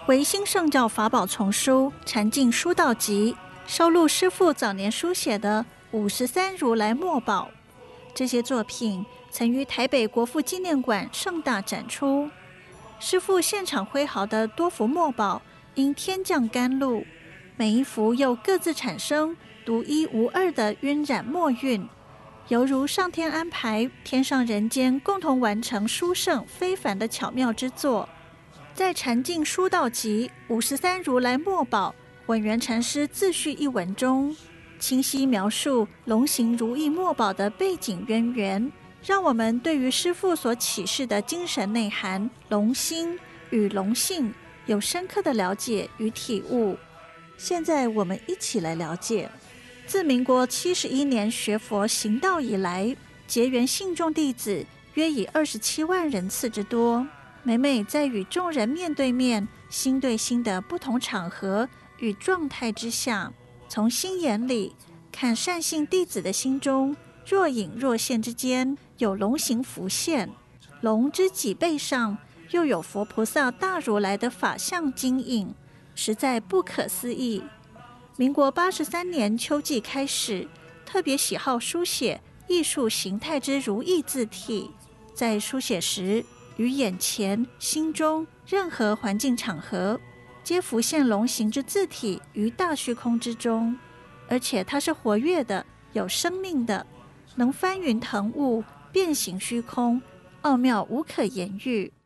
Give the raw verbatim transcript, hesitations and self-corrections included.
为新圣教法宝丛书《禅境书道集》，收录师父早年书写的五十三如来墨宝。这些作品曾于台北国父纪念馆盛大展出。师父现场挥毫的多幅墨宝，因天降甘露，每一幅又各自产生独一无二的晕染墨韵，犹如上天安排天上人间共同完成殊胜非凡的巧妙之作。在《禅境书道集》五十三如来墨宝稳元禅师自序一文中，清晰描述龙行如意墨宝的背景渊源，让我们对于师父所启示的精神内涵龙心与龙性有深刻的了解与体悟。现在我们一起来了解，自民国七十一年学佛行道以来，结缘信众弟子约以二十七万人次之多。每每在与众人面对面、心对心的不同场合与状态之下，从心眼里看善信弟子的心中，若隐若现之间有龙形浮现，龙之脊背上又有佛菩萨大如来的法相晶映，实在不可思议。民国八十三年秋季开始，特别喜好书写艺术形态之如意字体，在书写时于眼前、心中任何环境场合，皆浮现龙形之字体于大虚空之中，而且它是活跃的、有生命的，能翻云腾雾、变形虚空，奥妙无可言喻。